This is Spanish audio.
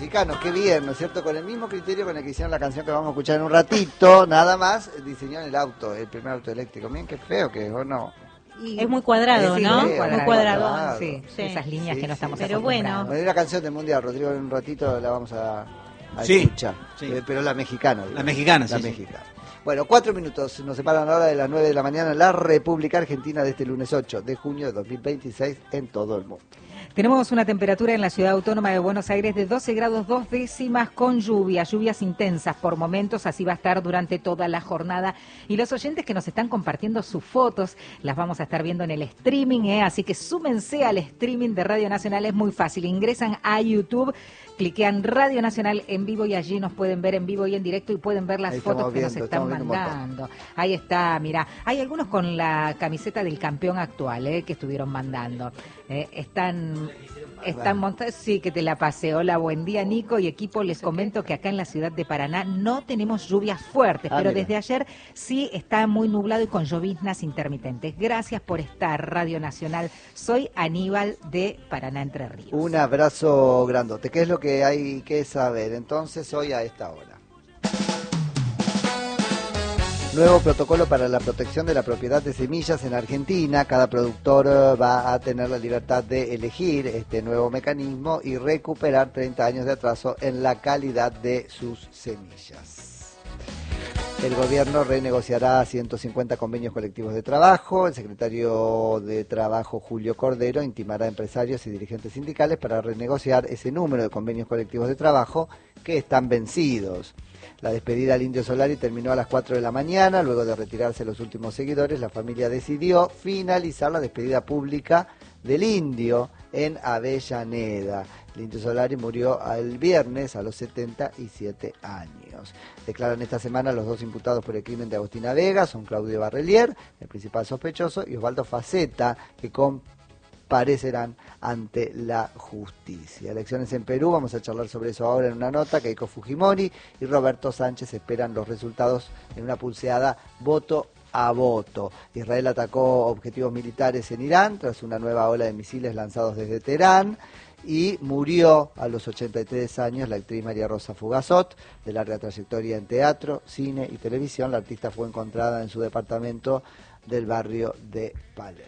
mexicanos, qué bien, ¿no es cierto? Con el mismo criterio con el que hicieron la canción que vamos a escuchar en un ratito, nada más diseñaron el auto, el primer auto eléctrico. Miren qué feo que es, ¿o no? Es muy cuadrado, Sí, ¿no? muy Muy cuadrado. cuadrado. Sí, esas líneas que no estamos sí. Pero Bueno, hay una canción del Mundial, Rodrigo, en un ratito la vamos a escuchar. Sí. Pero la mexicana. Digamos. La mexicana, La sí. mexicana. Bueno, 4 minutos, nos separan ahora de las 9 de la mañana en la República Argentina de este lunes 8 de junio de 2026 en todo el mundo. Tenemos una temperatura en la ciudad autónoma de Buenos Aires de 12 grados 2 décimas con lluvias intensas por momentos, así va a estar durante toda la jornada. Y los oyentes que nos están compartiendo sus fotos, las vamos a estar viendo en el streaming, así que súmense al streaming de Radio Nacional, es muy fácil, ingresan a YouTube, cliquean Radio Nacional en vivo y allí nos pueden ver en vivo y en directo y pueden ver las fotos que nos están mandando. Ahí está, mira, hay algunos con la camiseta del campeón actual que estuvieron mandando. Están montados, sí, que te la pasé. Hola, buen día, Nico y equipo. Les comento que acá en la ciudad de Paraná no tenemos lluvias fuertes, pero desde ayer sí está muy nublado y con lloviznas intermitentes. Gracias por estar, Radio Nacional. Soy Aníbal de Paraná, Entre Ríos. Un abrazo grandote. ¿Qué es lo que hay que saber entonces hoy a esta hora? Nuevo protocolo para la protección de la propiedad de semillas en Argentina. Cada productor va a tener la libertad de elegir este nuevo mecanismo y recuperar 30 años de atraso en la calidad de sus semillas. El gobierno renegociará 150 convenios colectivos de trabajo. El secretario de Trabajo, Julio Cordero, intimará a empresarios y dirigentes sindicales para renegociar ese número de convenios colectivos de trabajo que están vencidos. La despedida al Indio Solari terminó a las 4 de la mañana. Luego de retirarse los últimos seguidores, la familia decidió finalizar la despedida pública del Indio en Avellaneda. El Indio Solari murió el viernes a los 77 años. Declaran esta semana los dos imputados por el crimen de Agostina Vega, son Claudio Barrelier, el principal sospechoso, y Osvaldo Faceta, que comparecerán ante la justicia. Elecciones en Perú, vamos a charlar sobre eso ahora en una nota. Keiko Fujimori y Roberto Sánchez esperan los resultados en una pulseada voto a voto. Israel atacó objetivos militares en Irán tras una nueva ola de misiles lanzados desde Teherán y murió a los 83 años la actriz María Rosa Fugazot, de larga trayectoria en teatro, cine y televisión. La artista fue encontrada en su departamento del barrio de Palermo.